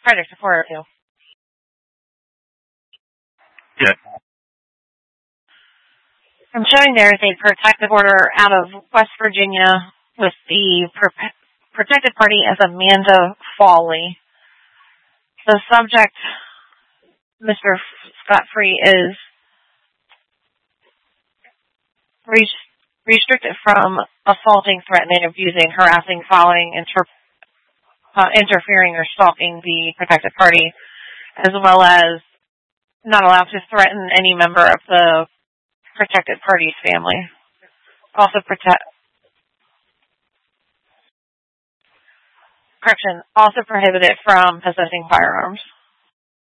Project 402. Yeah. I'm showing there is a protective order out of West Virginia with the protected party as Amanda Foley. The subject, Mr. Scott Free, is restricted from assaulting, threatening, abusing, harassing, following, interfering, or stalking the protected party, as well as not allowed to threaten any member of the protected party's family. Also prohibited from possessing firearms.